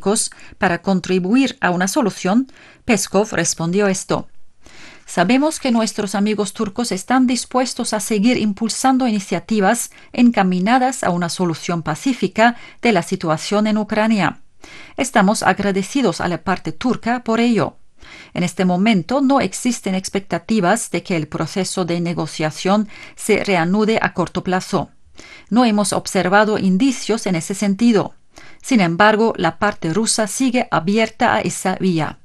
turcos para contribuir a una solución, Peskov respondió esto: sabemos que nuestros amigos turcos están dispuestos a seguir impulsando iniciativas encaminadas a una solución pacífica de la situación en Ucrania. Estamos agradecidos a la parte turca por ello. En este momento no existen expectativas de que el proceso de negociación se reanude a corto plazo. No hemos observado indicios en ese sentido. Sin embargo, la parte rusa sigue abierta a esa vía.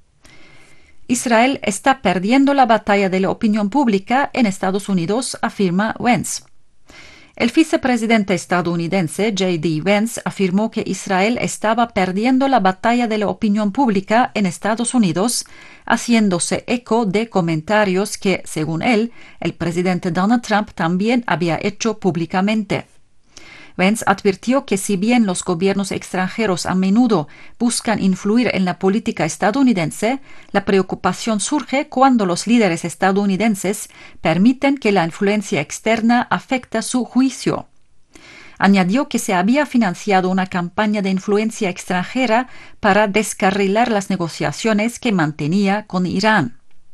Israel está perdiendo la batalla de la opinión pública en Estados Unidos, afirma Vance. El vicepresidente estadounidense J.D. Vance afirmó que Israel estaba perdiendo la batalla de la opinión pública en Estados Unidos, haciéndose eco de comentarios que, según él, el presidente Donald Trump también había hecho públicamente. Vance advirtió que si bien los gobiernos extranjeros a menudo buscan influir en la política estadounidense, la preocupación surge cuando los líderes estadounidenses permiten que la influencia externa afecte su juicio. Añadió que se había financiado una campaña de influencia extranjera para descarrilar las negociaciones que mantenía con Irán.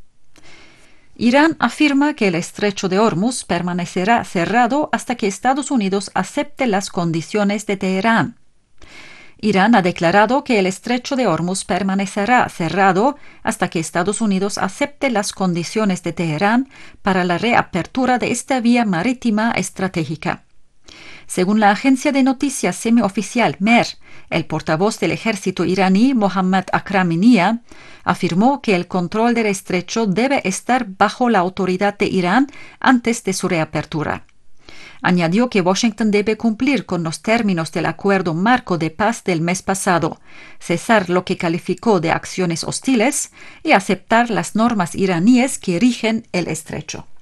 Irán afirma que el estrecho de Hormuz permanecerá cerrado hasta que Estados Unidos acepte las condiciones de Teherán. Irán ha declarado que el estrecho de Hormuz permanecerá cerrado hasta que Estados Unidos acepte las condiciones de Teherán para la reapertura de esta vía marítima estratégica. Según la agencia de noticias semioficial MER, el portavoz del ejército iraní, Mohammad Akraminia, afirmó que el control del estrecho debe estar bajo la autoridad de Irán antes de su reapertura. Añadió que Washington debe cumplir con los términos del acuerdo marco de paz del mes pasado, cesar lo que calificó de acciones hostiles y aceptar las normas iraníes que rigen el estrecho.